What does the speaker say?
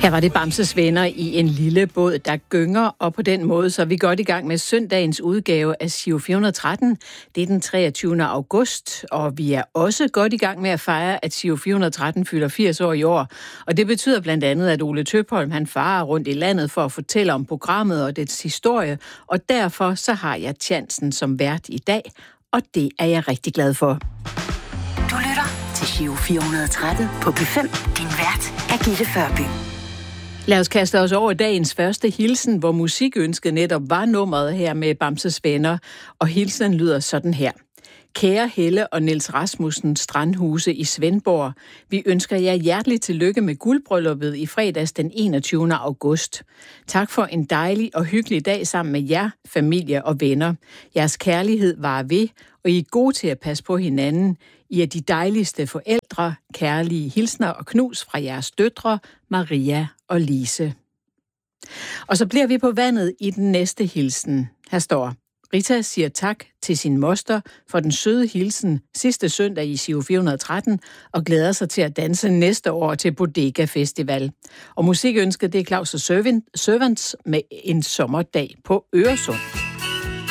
Her var det Bamses Venner i en lille båd, der gynger, og på den måde så er vi godt i gang med søndagens udgave af Giro 413. Det er den 23. august, og vi er også godt i gang med at fejre, at Giro 413 fylder 80 år i år. Og det betyder blandt andet, at Ole Tøpholm han farer rundt i landet for at fortælle om programmet og dets historie, og derfor så har jeg chancen som vært i dag, og det er jeg rigtig glad for. Du lytter til Giro 413 på P5. Din vært er Gitte Førby. Lad os kaste os over dagens første hilsen, hvor musikønsket netop var nummeret her med Bamses Venner, og hilsen lyder sådan her. Kære Helle og Niels Rasmussen Strandhuse i Svendborg, vi ønsker jer hjerteligt tillykke med guldbrylluppet i fredags den 21. august. Tak for en dejlig og hyggelig dag sammen med jer, familie og venner. Jeres kærlighed varer ved, og I er gode til at passe på hinanden. I er de dejligste forældre, kærlige hilsner og knus fra jeres døtre, Maria og Lise. Og så bliver vi på vandet i den næste hilsen. Her står: Rita siger tak til sin moster for den søde hilsen sidste søndag i Giro 413 og glæder sig til at danse næste år til Bodega Festival. Og musikønsket det er Claus og Servants med En sommerdag på Øresund.